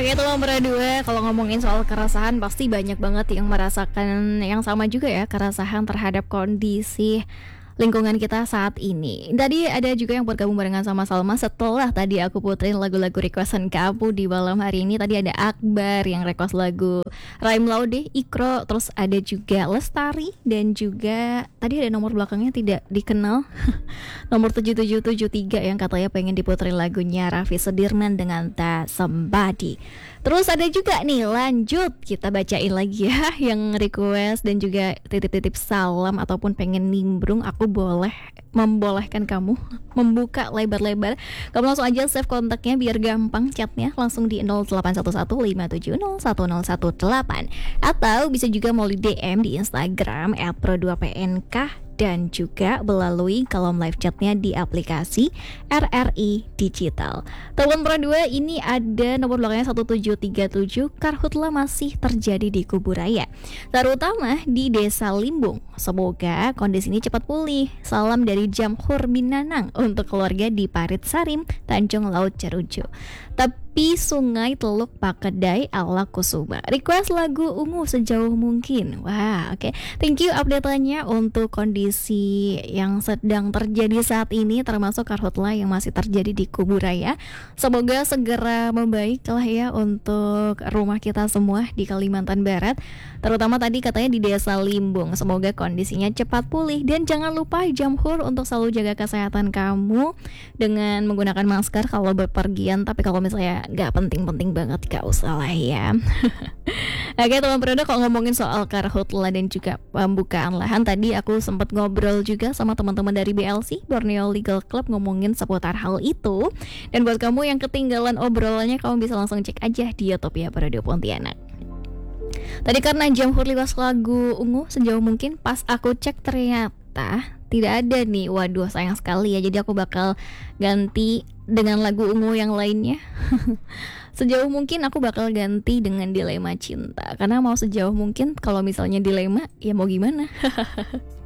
Oke teman berdua, kalau ngomongin soal keresahan pasti banyak banget yang merasakan yang sama juga ya, keresahan terhadap kondisi lingkungan kita saat ini. Tadi ada juga yang bergabung barengan sama Salma setelah tadi aku puterin lagu-lagu requestan kamu di malam hari ini. Tadi ada Akbar yang request lagu Raim Laude, Ikro, terus ada juga Lestari dan juga tadi ada nomor belakangnya tidak dikenal. Nomor 7773 yang katanya pengen diputerin lagunya Raffi Sudirman dengan Tak Somebody. Terus ada juga nih, lanjut kita bacain lagi ya yang request dan juga titip-titip salam ataupun pengen nimbrung. Aku boleh membolehkan kamu membuka lebar-lebar. Kamu langsung aja save kontaknya biar gampang chatnya, langsung di 081157010118 atau bisa juga melalui DM di Instagram @pro2pnk dan juga melalui kolom live chatnya di aplikasi RRI Digital. Telepon Pro 2 ini ada nomor belakangnya 1737. Karhutla masih terjadi di Kuburaya, terutama di Desa Limbung. Semoga kondisi ini cepat pulih. Salam dari Jamhur Minanang untuk keluarga di Parit Sarim, Tanjung Laut Cerucu, tepi Sungai Teluk Pakedai ala Kusuma. Request lagu Ungu Sejauh Mungkin. Wah, oke. Thank you update-nya untuk kondisi yang sedang terjadi saat ini, termasuk karhutla yang masih terjadi di Kuburaya. Semoga segera membaik lah ya untuk rumah kita semua di Kalimantan Barat, terutama tadi katanya di Desa Limbung. Semoga kondisinya cepat pulih dan jangan lupa Jamhur untuk selalu jaga kesehatan kamu dengan menggunakan masker kalau berpergian. Tapi kalau misalnya nggak penting-penting banget gak usah lah ya. Oke teman Prodo, kalau ngomongin soal karhutla dan juga pembukaan lahan, tadi aku sempat ngobrol juga sama teman-teman dari BLC Borneo Legal Club ngomongin seputar hal itu. Dan buat kamu yang ketinggalan obrolannya, kamu bisa langsung cek aja di YouTube ya Prodo Pontianak. Tadi karena Jamhur liwas lagu Ungu Sejauh Mungkin, pas aku cek ternyata tidak ada nih. Waduh sayang sekali ya, jadi aku bakal ganti dengan lagu Ungu yang lainnya. Sejauh Mungkin aku bakal ganti dengan Dilema Cinta, karena mau sejauh mungkin, kalau misalnya dilema ya mau gimana.